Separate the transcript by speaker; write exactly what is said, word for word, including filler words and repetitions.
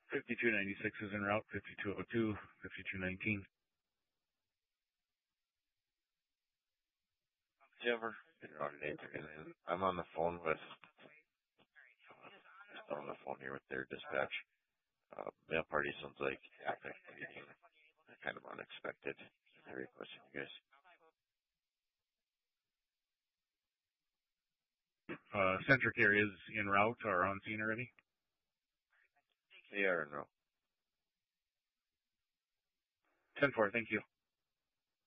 Speaker 1: fifty-two ninety-six is en route, fifty-two oh two, fifty-two nineteen.
Speaker 2: Jennifer, I'm on the phone with, uh, just on the phone here with their dispatch. Uh, mail party sounds like epic meeting, kind of unexpected. They're requesting you guys.
Speaker 1: Uh, centric areas en route or on scene already?
Speaker 2: They are, no.
Speaker 1: ten four, thank you.